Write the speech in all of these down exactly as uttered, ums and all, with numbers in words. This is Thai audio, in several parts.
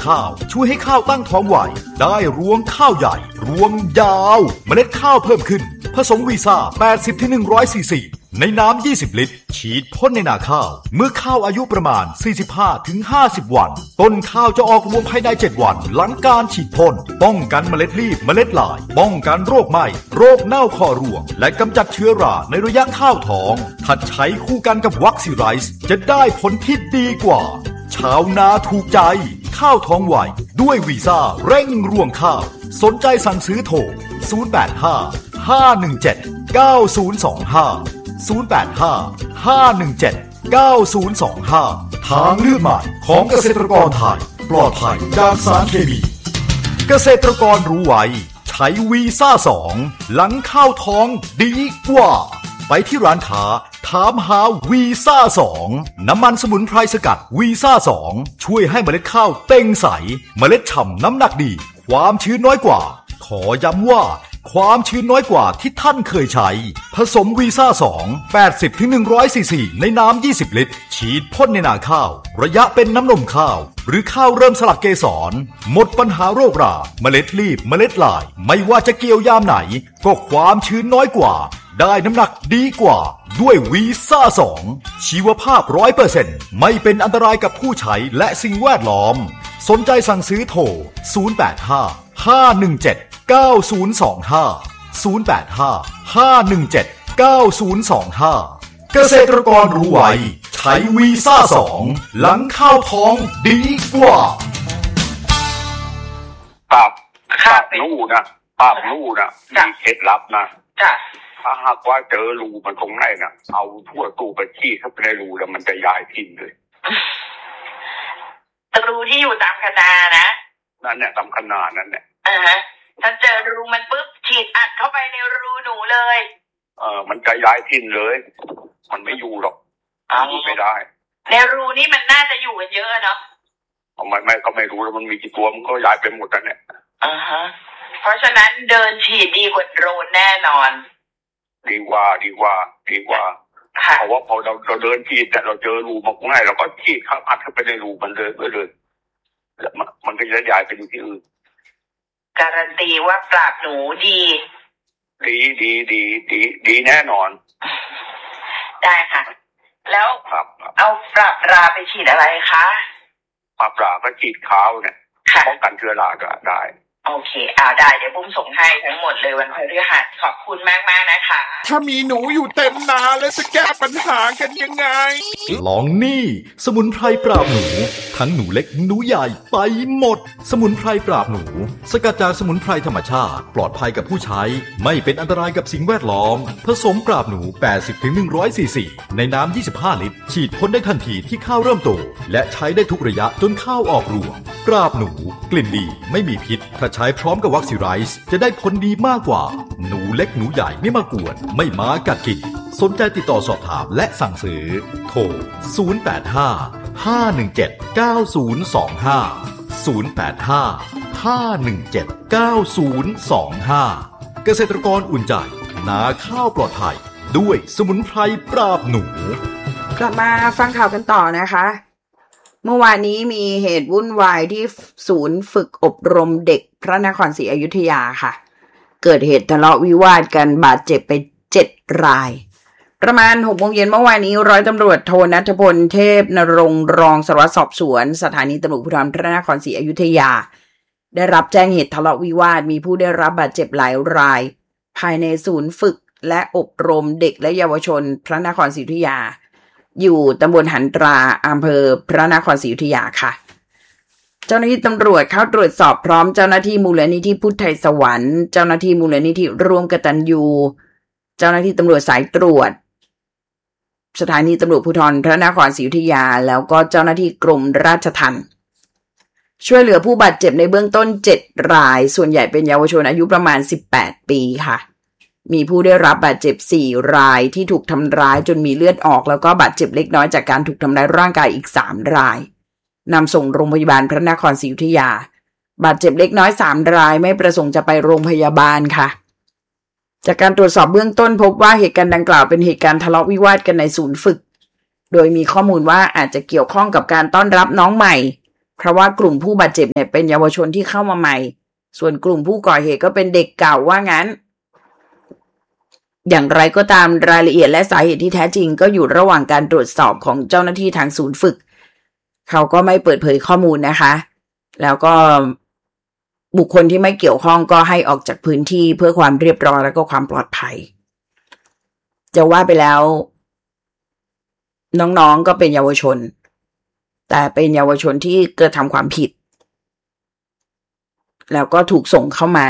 ข้าวช่วยให้ข้าวตั้งท้องไหวได้รวงข้าวใหญ่รวงยาวเมล็ดข้าวเพิ่มขึ้นผสมวีซ่า แปดสิบถึงหนึ่งร้อย ซีซีในน้ำยี่สิบลิตรฉีดพ่นในนาข้าวเมื่อข้าวอายุประมาณ สี่สิบห้าถึงห้าสิบ วันต้นข้าวจะออกรวงภายในเจ็ดวันหลังการฉีดพ่นป้องกันเมล็ดรีบเมล็ดลายป้องกันโรคไหม้โรคเน่าคอรวงและกำจัดเชื้อราในระยะข้าวท้องถ้าใช้คู่กันกับวัคซีไรส์จะได้ผลที่ดีกว่าชาวนาถูกใจข้าวท้องไหวด้วยวีซ่าเร่งรวงข้าวสนใจสั่งซื้อโทรศูนย์ แปด ห้า ห้า หนึ่ง เจ็ด เก้า ศูนย์ สอง ห้า ศูนย์ แปด ห้า ห้า หนึ่ง เจ็ด เก้า ศูนย์ สอง ห้าทางเลือกใหม่ของเกษตรกรไทยปลอดภัยจากสารเคมีเกษตรกรรู้ไว้ใช้วีซ่าสองหลังข้าวท้องดีกว่าไปที่ร้านค้าถามหาวีซ่าสองน้ำมันสมุนไพรสกัดวีซ่าสองช่วยให้เมล็ดข้าวเต่งใสเมล็ดฉ่ำน้ำหนักดีความชื้นน้อยกว่าขอย้ำว่าความชื้นน้อยกว่าที่ท่านเคยใช้ผสมวีซ่าสอง แปดสิบถึงหนึ่งร้อย ซีซีในน้ำยี่สิบลิตรฉีดพ่นในนาข้าวระยะเป็นน้ำนมข้าวหรือข้าวเริ่มสลัดเกสรหมดปัญหาโรคราเมล็ดรีบเมล็ดลายไม่ว่าจะเกี่ยวยามไหนก็ความชื้นน้อยกว่าได้น้ำหนักดีกว่าด้วยวีซ่าสองชีวภาพ ร้อยเปอร์เซ็นต์ ไม่เป็นอันตรายกับผู้ใช้และสิ่งแวดล้อมสนใจสั่งซื้อโทรศูนย์ แปด ห้า ห้า หนึ่ง เจ็ด เก้า ศูนย์ สอง ห้า ศูนย์ แปด ห้า ห้า หนึ่ง เจ็ด เก้า ศูนย์ สอง ห้าเกษตรกรรู้ไว้ใช้วีซ่าสองหลังข้าวท้องดีกว่าปราบปราบนู่นะปราบนู่นะมีเคล็ดลับนะถ้าหากว่าเจอรูมันตรงไหนนะเอาทั่วตู้ไปขี้เข้าไปในรูแล้วมันจะย้ายทิ้งเลยรูที่อยู่ตามคณานะนั่นเนี่ยตามคณานั่นเนี่ยอ่าฮะถ้าเจอรูมันปุ๊บฉีดอัดเข้าไปในรูหนูเลยเออมันจะย้ายทิ้งเลยมันไม่อยู่หรอกอยู่ไม่ได้ในรูนี้มันน่าจะอยู่กันเยอะเนาะไม่ไม่ก็ไม่รู้แล้วมันมีกี่ตัวมันก็ย้ายไปหมดแล้วเนี่ยอ่าฮะเพราะฉะนั้นเดินฉีดดีกว่าโดรนแน่นอนดีกว่าดีกว่าดีกว่าเพราะว่าพอเราเราเดินฉีดแต่เราเจอรูมันง่ายเราก็ฉีดเข้าอัดเข้าไปในรูมันเลยไปเลยแล้วมันก็จะย้ายไปอยู่ที่อื่นการันตีว่าปราบหนูดีดีดีดีดีดีแน่นอนได้ค่ะแล้วเอาปราบราไปฉีดอะไรคะปราบราก็ฉีดขาวเนี่ยป้องกันเชื้อราก็ได้โอเคอ่าได้เดี๋ยวปุ้มส่งให้ทั้งหมดเลยวันพฤหัสขอบคุณมากมากนะคะถ้ามีหนูอยู่เต็มนาแล้วจะแก้ปัญหากันยังไงลองนี่สมุนไพรปราบหนูทั้งหนูเล็กหนูใหญ่ไปหมดสมุนไพรปราบหนูสกัดจากสมุนไพรธรรมชาติปลอดภัยกับผู้ใช้ไม่เป็นอันตรายกับสิ่งแวดล้อมผสมปราบหนู แปดสิบถึงหนึ่งร้อย ซีซีในน้ำยี่สิบห้าลิตรฉีดพ่นได้ทันทีที่ข้าวเริ่มโตและใช้ได้ทุกระยะจนข้าวออกรวงปราบหนูกลิ่นดีไม่มีพิษถ้าใช้พร้อมกับวัคซีไรส์จะได้ผลดีมากกว่าหนูเล็กหนูใหญ่ไม่มากวนไม่มากัดกินสนใจติดต่อสอบถามและสั่งซื้อโทรศูนย์ แปด ห้า ห้า หนึ่ง เจ็ด เก้า ศูนย์ สอง ห้า ศูนย์ แปด ห้า ห้า หนึ่ง เจ็ด เก้า ศูนย์ สอง ห้าเกษตรกรอุ่นใจนาข้าวปลอดภัยด้วยสมุนไพรปราบหนูกลับมาฟังข่าวกันต่อนะคะเมื่อวานนี้มีเหตุวุ่นวายที่ศูนย์ฝึกอบรมเด็กพระนครศรีอยุธยาค่ะเกิดเหตุทะเลาะวิวาทกันบาดเจ็บไปเจ็ดรายประมาณ หกโมงเย็นเมื่อวานนี้ร้อยตำรวจโทณัฐพลเทพนรงค์รองสารวัตรสอบสวนสถานีตำรวจภูธรพระนครศรีอยุธยาได้รับแจ้งเหตุทะเลาะวิวาทมีผู้ได้รับบาดเจ็บหลายรายภายในศูนย์ฝึกและอบรมเด็กและเยาวชนพระนครศรีอยุธยาอยู่ตำบลหันตราอำเภอพระนครศรีอยุธยาค่ะเจ้าหน้าที่ตำรวจเข้าตรวจสอบพร้อมเจ้าหน้าที่มูลนิธิพุทธไทยสวรรค์เจ้าหน้าที่มูลนิธิร่วมกตัญญูเจ้าหน้าที่ตำรวจสายตรวจสถานีตำรวจภูธรพระนครศรีอยุธยาแล้วก็เจ้าหน้าที่กรมราชทัณฑ์ช่วยเหลือผู้บาดเจ็บในเบื้องต้นเจ็ดรายส่วนใหญ่เป็นเยาวชนอายุประมาณสิบแปดปีค่ะมีผู้ได้รับบาดเจ็บสี่รายที่ถูกทำร้ายจนมีเลือดออกแล้วก็บาดเจ็บเล็กน้อยจากการถูกทำร้ายร่างกายอีกสามรายนำส่งโรงพยาบาลพระนครศรีอยุธยาบาดเจ็บเล็กน้อยสามรายไม่ประสงค์จะไปโรงพยาบาลค่ะจากการตรวจสอบเบื้องต้นพบว่าเหตุการณ์ดังกล่าวเป็นเหตุการณ์ทะเลาะวิวาทกันในศูนย์ฝึกโดยมีข้อมูลว่าอาจจะเกี่ยวข้องกับการต้อนรับน้องใหม่เพเพราะว่ากลุ่มผู้บาดเจ็บเนี่ยเป็นเยาวชนที่เข้ามาใหม่ส่วนกลุ่มผู้ก่อเหตุก็เป็นเด็กเก่าว่างั้นอย่างไรก็ตามรายละเอียดและสาเหตุที่แท้จริงก็อยู่ระหว่างการตรวจสอบของเจ้าหน้าที่ทางศูนย์ฝึกเขาก็ไม่เปิดเผยข้อมูลนะคะแล้วก็บุคคลที่ไม่เกี่ยวข้องก็ให้ออกจากพื้นที่เพื่อความเรียบร้อยและก็ความปลอดภัยจะว่าไปแล้วน้องๆก็เป็นเยาวชนแต่เป็นเยาวชนที่กระทำความผิดแล้วก็ถูกส่งเข้ามา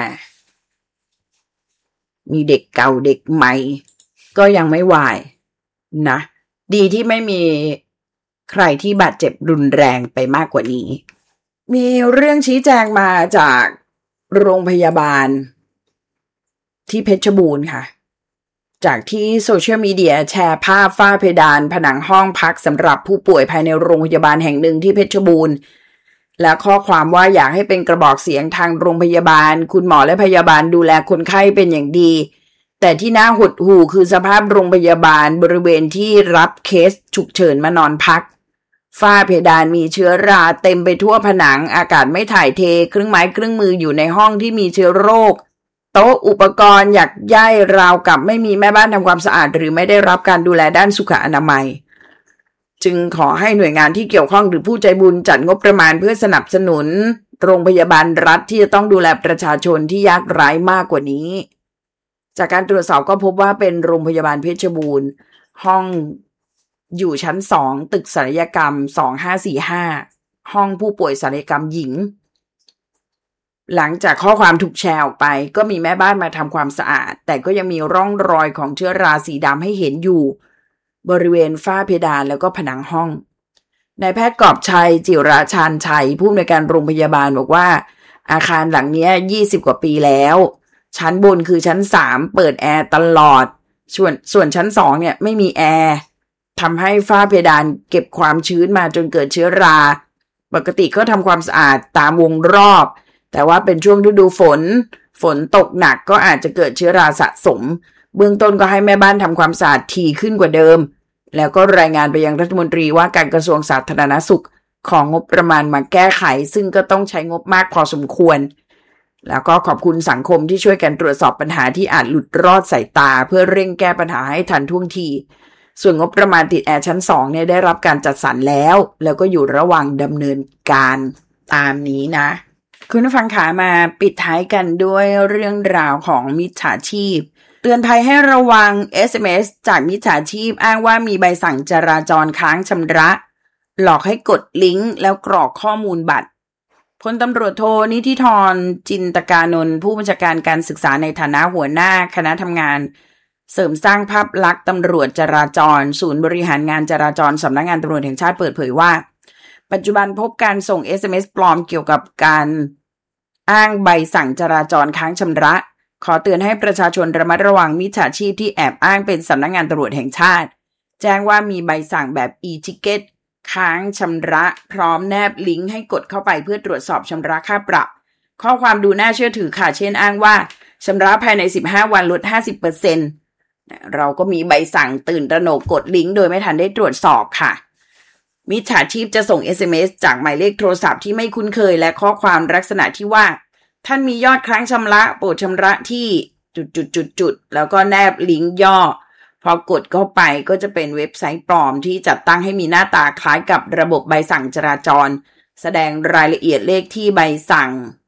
มีเด็กเก่าเด็กใหม่ก็ยังไม่วายนะดีที่ไม่มีใครที่บาดเจ็บรุนแรงไปมากกว่านี้มีเรื่องชี้แจงมาจากโรงพยาบาลที่เพชรบูรณ์ค่ะจากที่โซเชียลมีเดียแชร์ภาพฝ้าเพดานผนังห้องพักสำหรับผู้ป่วยภายในโรงพยาบาลแห่งหนึ่งที่เพชรบูรณ์และข้อความว่าอยากให้เป็นกระบอกเสียงทางโรงพยาบาลคุณหมอและพยาบาลดูแลคนไข้เป็นอย่างดีแต่ที่น่าหดหู่คือสภาพโรงพยาบาลบริเวณที่รับเคสฉุกเฉินมานอนพักฝ้าเพดานมีเชื้อราเต็มไปทั่วผนังอากาศไม่ถ่ายเทเครื่องไม้เครื่องมืออยู่ในห้องที่มีเชื้อโรคโต๊ะอุปกรณ์หยักใยราวกับไม่มีแม่บ้านทำความสะอาดหรือไม่ได้รับการดูแลด้านสุขอนามัยจึงขอให้หน่วยงานที่เกี่ยวข้องหรือผู้ใจบุญจัดงบประมาณเพื่อสนับสนุนโรงพยาบาลรัฐที่จะต้องดูแลประชาชนที่ยากไร้มากกว่านี้จากการตรวจสอบก็พบว่าเป็นโรงพยาบาลเพชรบูรณ์ห้องอยู่ชั้นสองตึกศัลยกรรมสองห้าสี่ห้าห้องผู้ป่วยศัลยกรรมหญิงหลังจากข้อความถูกแชร์ออกไปก็มีแม่บ้านมาทำความสะอาดแต่ก็ยังมีร่องรอยของเชื้อราสีดำให้เห็นอยู่บริเวณฝ้าเพดานแล้วก็ผนังห้องนายแพทย์กอบชัยจิราชาญชัยผู้อำนวยการโรงพยาบาลบอกว่าอาคารหลังนี้ยี่สิบกว่าปีแล้วชั้นบนคือชั้นสามเปิดแอร์ตลอดส่วนส่วนชั้นสองเนี่ยไม่มีแอร์ทำให้ฝ้าเพดานเก็บความชื้นมาจนเกิดเชื้อราปกติก็ทำความสะอาดตามวงรอบแต่ว่าเป็นช่วงฤดูฝนฝนตกหนักก็อาจจะเกิดเชื้อราสะสมเบื้องต้นก็ให้แม่บ้านทำความสะอาดถี่ขึ้นกว่าเดิมแล้วก็รายงานไปยังรัฐมนตรีว่าการกระทรวงสาธารณสุขของงบประมาณมาแก้ไขซึ่งก็ต้องใช้งบมากพอสมควรแล้วก็ขอบคุณสังคมที่ช่วยกันตรวจสอบปัญหาที่อาจหลุดรอดสายตาเพื่อเร่งแก้ปัญหาให้ทันท่วงทีส่วนงบประมาณติดแอร์ชั้นสองเนี่ยได้รับการจัดสรรแล้วแล้วก็อยู่ระหว่างดำเนินการตามนี้นะคุณผู้ฟังขามาปิดท้ายกันด้วยเรื่องราวของมิจฉาชีพเตือนภัยให้ระวัง เอส เอ็ม เอส จากมิจฉาชีพอ้างว่ามีใบสั่งจราจรค้างชำระหลอกให้กดลิงก์แล้วกรอกข้อมูลบัตรพลตำรวจโทนิธิธรจินตกานนท์ผู้บัญชาการการศึกษาในฐานะหัวหน้าคณะทำงานเสริมสร้างภาพลักษณ์ตำรวจจราจรศูนย์บริหารงานจราจรสำนักงานตำรวจแห่งชาติเปิดเผยว่าปัจจุบันพบการส่ง เอส เอ็ม เอส ปลอมเกี่ยวกับการอ้างใบสั่งจราจรค้างชำระขอเตือนให้ประชาชนระมัดระวังมิจฉาชีพที่แอบอ้างเป็นสำนักงานตำรวจแห่งชาติแจ้งว่ามีใบสั่งแบบ e-ticket ค้างชำระพร้อมแนบลิงก์ให้กดเข้าไปเพื่อตรวจสอบชำระค่าปรับข้อความดูน่าเชื่อถือค่ะเช่นอ้างว่าชำระภายในสิบห้าวันลด ห้าสิบเปอร์เซ็นต์ เราก็มีใบสั่งตื่นตระหนกกดลิงก์โดยไม่ทันได้ตรวจสอบค่ะมิจฉาชีพจะส่ง เอส เอ็ม เอส จากหมายเลขโทรศัพท์ที่ไม่คุ้นเคยและข้อความลักษณะที่ว่าท่านมียอดค้างชำระโปรดชำระที่จุดๆๆๆแล้วก็แนบลิงก์ย่อพอกดเข้าไปก็จะเป็นเว็บไซต์ปลอมที่จัดตั้งให้มีหน้าตาคล้ายกับระบบใบสั่งจราจรแสดงรายละเอียดเลขที่ใบสั่ง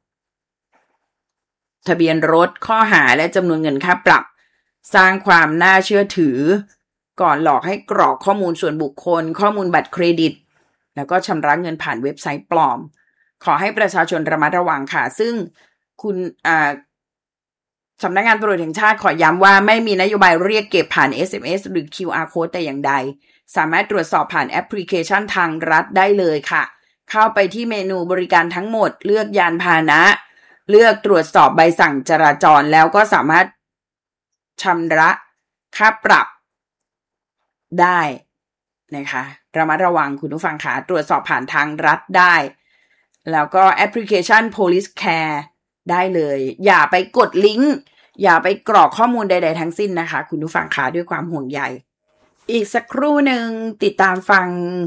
ทะเบียนรถข้อหาและจำนวนเงินค่าปรับสร้างความน่าเชื่อถือก่อนหลอกให้กรอกข้อมูลส่วนบุคคลข้อมูลบัตรเครดิตแล้วก็ชำระเงินผ่านเว็บไซต์ปลอมขอให้ประชาชนระมัดระวังค่ะซึ่งคุณอ่าสำนักงานตำรวจแห่งชาติขอย้ำว่าไม่มีนโยบายเรียกเก็บผ่าน เอส เอ็ม เอส หรือ คิว อาร์ Code แต่อย่างใดสามารถตรวจสอบผ่านแอปพลิเคชันทางรัฐได้เลยค่ะเข้าไปที่เมนูบริการทั้งหมดเลือกยานพาหนะเลือกตรวจสอบใบสั่งจราจรแล้วก็สามารถชำระค่าปรับได้นะคะระมัดระวังคุณผู้ฟังค่ะตรวจสอบผ่านทางรัฐได้แล้วก็แอปพลิเคชัน Police Care ได้เลยอย่าไปกดลิงก์อย่าไปกรอกข้อมูลใดๆทั้งสิ้นนะคะคุณผู้ฟังค่ะด้วยความห่วงใยอีกสักครู่หนึ่งติดตามฟัง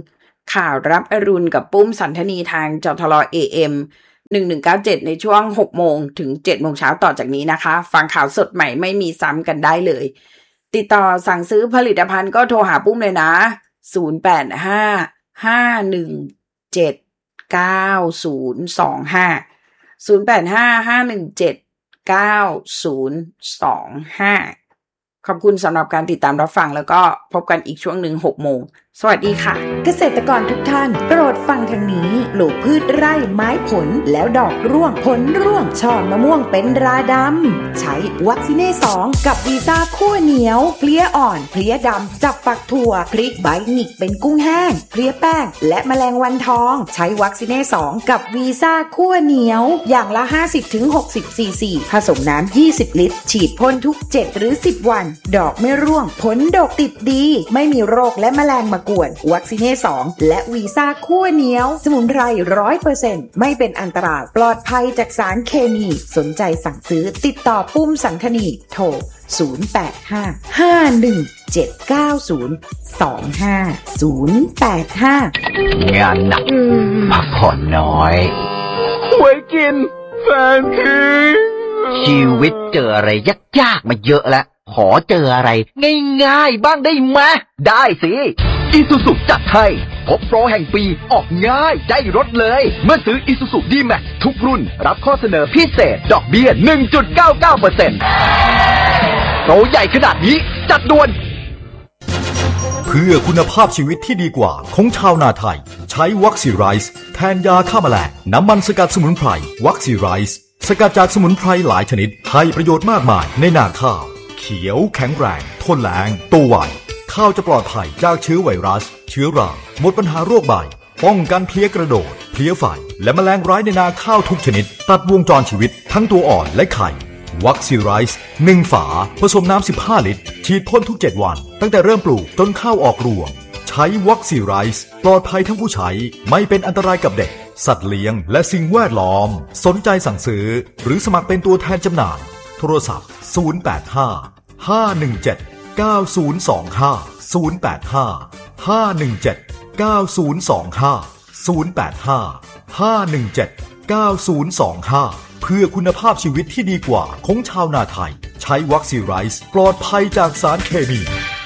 ข่าวรับอรุณกับปุ้มสันธนีทางจทร เอ เอ็ม หนึ่งหนึ่งเก้าเจ็ดในช่วง หกโมงถึง เจ็ดโมงเช้าต่อจากนี้นะคะฟังข่าวสดใหม่ไม่มีซ้ำกันได้เลยติดต่อสั่งซื้อผลิตภัณฑ์ก็โทรหาปุ้มเลยนะศูนย์ แปด ห้า ห้า หนึ่ง เจ็ด เก้า ศูนย์ สอง ห้า ศูนย์ แปด ห้า ห้า หนึ่ง เจ็ด เก้า ศูนย์ สอง ห้าขอบคุณสำหรับการติดตามรับฟังแล้วก็พบกันอีกช่วงหนึ่ง หกโมงสวัสดีค่ะเกษตรกรทุกท่านโปรดฟังทางนี้ปลูกพืชไร่ไม้ผลแล้วดอกร่วงผลร่วงช่อมะม่วงเป็นราดำใช้วัคซีเน่สองกับวีซ่าคั่วเหนียวเพลี้ยอ่อนเพลี้ยดำจับฝักถั่วพริกใบหงิกเป็นกุ้งแห้งเพลี้ยแป้งและแมลงวันทองใช้วัคซีเน่สองกับวีซ่าคั่วเหนียวอย่างละ ห้าสิบถึงหกสิบ ซีซีผสมน้ำยี่สิบลิตรฉีดพ่นทุกเจ็ดหรือสิบวันดอกไม่ร่วงผลดกติดดีไม่มีโรคและแมลงมากวนวัคซีเน่สองและวีซ่าคั่วเหนียวสมุนไพร ร้อยเปอร์เซ็นต์ ไม่เป็นอันตรายปลอดภัยจากสารเคมีสนใจสั่งซื้อติดต่อปุ้มสันธนีโทรศูนย์ แปด ห้า ห้า หนึ่ง เจ็ด เก้า ศูนย์ สอง ห้า ศูนย์ แปด ห้างานหนักพักผ่อนน้อยไว้กินแฟนทีชีวิตเจออะไรยากๆมาเยอะแล้วขอเจออะไรง่ายๆบ้างได้ไหมได้สิIsuzu จัดให้พบโปรแห่งปีออกง่ายได้รถเลยเมื่อซื้อ Isuzu D-Max ทุกรุ่นรับข้อเสนอพิเศษดอกเบี้ย หนึ่งจุดเก้าเก้าเปอร์เซ็นต์ โปรใหญ่ขนาดนี้จัดด่วนเพื่อคุณภาพชีวิตที่ดีกว่าของชาวนาไทยใช้วัคซีไรซ์แทนยาฆ่าแมลงน้ำมันสกัดสมุนไพรวัคซีไรซ์สกัดจากสมุนไพรหลายชนิดให้ประโยชน์มากมายในนาข้าวเขียวแข็งแรงทนแล้งโตไวข้าวจะปลอดภัยจากเชื้อไวรัสเชื้อราหมดปัญหาโรคใบป้องกันเพลี้ยกระโดดเพลี้ยไฟและแมลงร้ายในนาข้าวทุกชนิดตัดวงจรชีวิตทั้งตัวอ่อนและไข่วัคซีไรซ์หนึ่งฝาผสมน้ำสิบห้าลิตรฉีดพ่นทุกเจ็ดวันตั้งแต่เริ่มปลูกจนข้าวออกรวงใช้วัคซีไรซ์ปลอดภัยทั้งผู้ใช้ไม่เป็นอันตรายกับเด็กสัตว์เลี้ยงและสิ่งแวดล้อมสนใจสั่งซื้อหรือสมัครเป็นตัวแทนจำหน่ายโทรศัพท์ศูนย์ แปด ห้า ห้า หนึ่ง เจ็ด เก้า ศูนย์ สอง ห้า ศูนย์ แปด ห้า ห้า หนึ่ง เจ็ด เก้า ศูนย์ สอง ห้า ศูนย์ แปด ห้า ห้า หนึ่ง เจ็ด เก้า ศูนย์ สอง ห้าเพื่อคุณภาพชีวิตที่ดีกว่าของชาวนาไทยใช้วัคซีไรซ์ปลอดภัยจากสารเคมี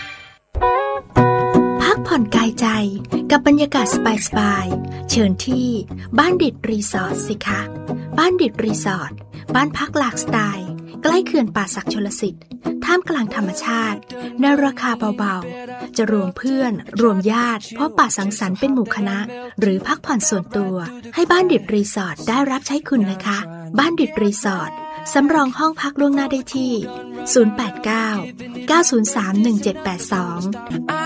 พักผ่อนกายใจกับบรรยากาศสบายๆเชิญที่บ้านดิดรีสอร์ทสิคะบ้านดิดรีสอร์ทบ้านพักหลากสไตล์ใกล้เขื่อนป่าสักชลสิทธิ์ท่ามกลางธรรมชาติในราคาเบาๆจะรวมเพื่อนรวมญาติพบปะสังสรรค์เป็นหมู่คณะหรือพักผ่อนส่วนตัวให้บ้านดิดรีสอร์ทได้รับใช้คุณนะคะบ้านดิดรีสอร์ทสำรองห้องพักล่วงหน้าได้ที่ศูนย์ แปด เก้า เก้า ศูนย์ สาม หนึ่ง เจ็ด แปด สอง